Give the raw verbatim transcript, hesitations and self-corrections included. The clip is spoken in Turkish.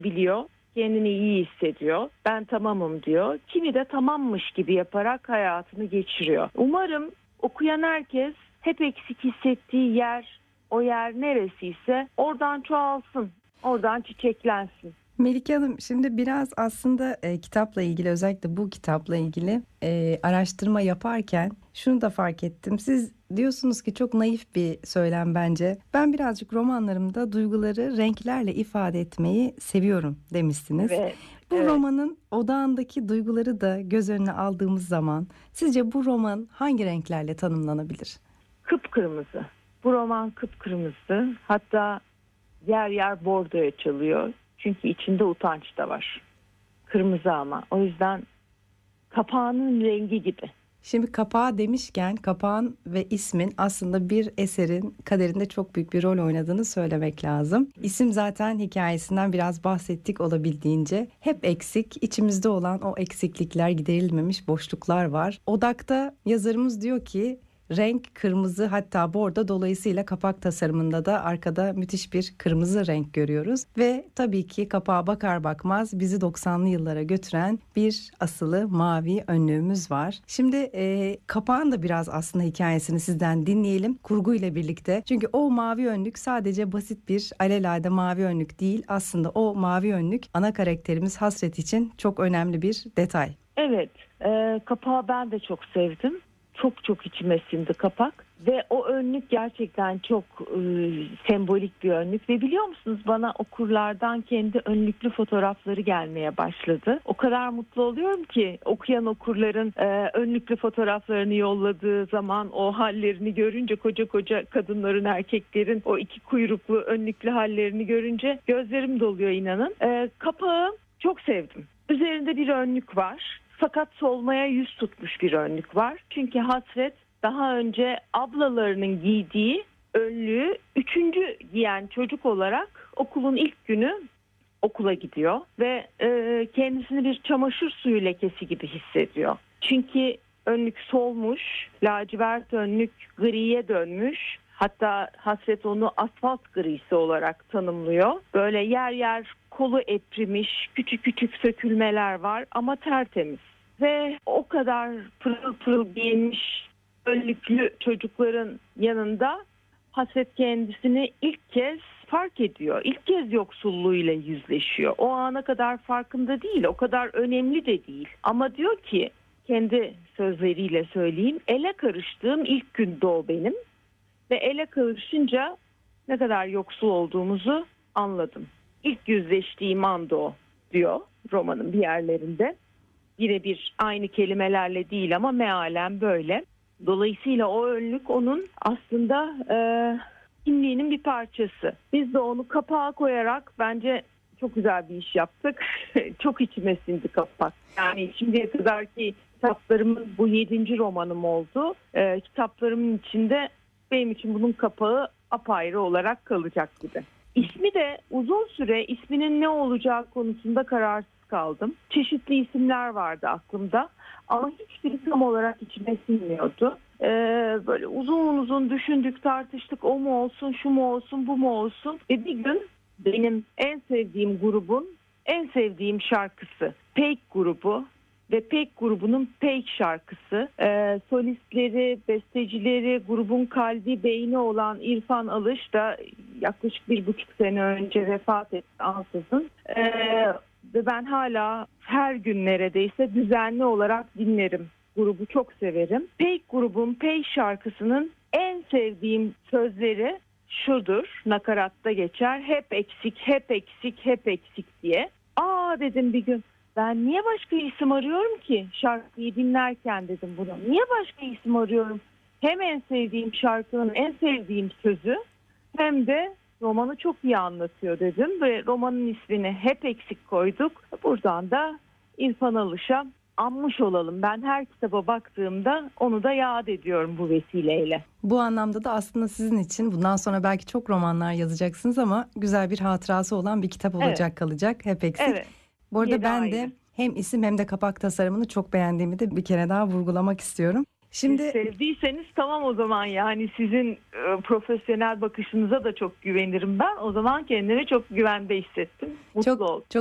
biliyor, kendini iyi hissediyor, ben tamamım diyor. Kimi de tamammış gibi yaparak hayatını geçiriyor. Umarım okuyan herkes hep eksik hissettiği yer, o yer neresiyse oradan çoğalsın, oradan çiçeklensin. Melike Hanım, şimdi biraz aslında e, kitapla ilgili, özellikle bu kitapla ilgili e, araştırma yaparken şunu da fark ettim. Siz diyorsunuz ki çok naif bir söylem bence. Ben birazcık romanlarımda duyguları renklerle ifade etmeyi seviyorum demişsiniz. Evet, Bu evet. romanın odağındaki duyguları da göz önüne aldığımız zaman sizce bu roman hangi renklerle tanımlanabilir? Kıpkırmızı. Bu roman kıpkırmızı. Hatta yer yer bordoya çalıyor. Çünkü içinde utanç da var. Kırmızı ama. O yüzden kapağının rengi gibi. Şimdi kapağı demişken, kapağın ve ismin aslında bir eserin kaderinde çok büyük bir rol oynadığını söylemek lazım. İsim zaten hikayesinden biraz bahsettik olabildiğince. Hep eksik, içimizde olan o eksiklikler, giderilmemiş boşluklar var. Odakta yazarımız diyor ki renk kırmızı, hatta bordo, dolayısıyla kapak tasarımında da arkada müthiş bir kırmızı renk görüyoruz. Ve tabii ki kapağa bakar bakmaz bizi doksanlı yıllara götüren bir asılı mavi önlüğümüz var. Şimdi e, kapağın da biraz aslında hikayesini sizden dinleyelim kurguyla birlikte. Çünkü o mavi önlük sadece basit bir alelade mavi önlük değil. Aslında o mavi önlük ana karakterimiz Hasret için çok önemli bir detay. Evet, e, kapağı ben de çok sevdim. Çok çok içime sindi kapak ve o önlük gerçekten çok e, sembolik bir önlük ve biliyor musunuz, bana okurlardan kendi önlüklü fotoğrafları gelmeye başladı. O kadar mutlu oluyorum ki okuyan okurların e, önlüklü fotoğraflarını yolladığı zaman o hallerini görünce, koca koca kadınların, erkeklerin o iki kuyruklu önlüklü hallerini görünce gözlerim doluyor, inanın. E, kapağı çok sevdim. Üzerinde bir önlük var. Fakat solmaya yüz tutmuş bir önlük var. Çünkü Hasret daha önce ablalarının giydiği önlüğü üçüncü giyen çocuk olarak okulun ilk günü okula gidiyor. Ve e, kendisini bir çamaşır suyu lekesi gibi hissediyor. Çünkü önlük solmuş, lacivert önlük griye dönmüş. Hatta Hasret onu asfalt grisi olarak tanımlıyor. Böyle yer yer kolu eprimiş, küçük küçük sökülmeler var ama tertemiz. Ve o kadar pırıl pırıl giyinmiş önlüklü çocukların yanında Hasret kendisini ilk kez fark ediyor. İlk kez yoksulluğuyla yüzleşiyor. O ana kadar farkında değil, o kadar önemli de değil. Ama diyor ki, kendi sözleriyle söyleyeyim, ele karıştığım ilk günde o benim. Ve ele karışınca ne kadar yoksul olduğumuzu anladım. İlk yüzleştiğim anda o, diyor romanın bir yerlerinde. Birebir aynı kelimelerle değil ama mealen böyle. Dolayısıyla o önlük onun aslında e, kimliğinin bir parçası. Biz de onu kapağa koyarak bence çok güzel bir iş yaptık. Çok içime sindi kapak. Yani şimdiye kadarki kitaplarımın bu yedinci romanım oldu. E, kitaplarımın içinde benim için bunun kapağı apayrı olarak kalacak gibi. İsmi de uzun süre isminin ne olacağı konusunda kararsız kaldım. Çeşitli isimler vardı aklımda ama hiçbiri tam olarak içime sinmiyordu. Ee, böyle uzun uzun düşündük, tartıştık, o mu olsun, şu mu olsun, bu mu olsun. Ve bir gün benim en sevdiğim grubun en sevdiğim şarkısı, Peik grubu ve Peik grubunun Peik şarkısı, e, solistleri, bestecileri, grubun kalbi, beyni olan İrfan Alış da yaklaşık bir buçuk sene önce vefat etti ansızın. E, ve ben hala her gün neredeyse düzenli olarak dinlerim. Grubu çok severim. Peik grubun Peik şarkısının en sevdiğim sözleri şudur, nakaratta geçer: hep eksik, hep eksik, hep eksik diye. Aa dedim bir gün, ben niye başka isim arıyorum ki şarkıyı dinlerken, dedim bunu. Niye başka isim arıyorum? Hem en sevdiğim şarkının en sevdiğim sözü hem de romanı çok iyi anlatıyor dedim. Ve romanın ismini Hep Eksik koyduk. Buradan da İrfan Alış'a anmış olalım. Ben her kitaba baktığımda onu da yad ediyorum bu vesileyle. Bu anlamda da aslında sizin için bundan sonra belki çok romanlar yazacaksınız ama güzel bir hatırası olan bir kitap olacak, evet, kalacak. Hep Eksik. Evet. Bu arada Yedi ben ayrı. de hem isim hem de kapak tasarımını çok beğendiğimi de bir kere daha vurgulamak istiyorum. Şimdi Siz sevdiyseniz tamam o zaman, yani sizin e, profesyonel bakışınıza da çok güvenirim ben. O zaman kendimi çok güvende hissettim. Mutlu çok oldum. çok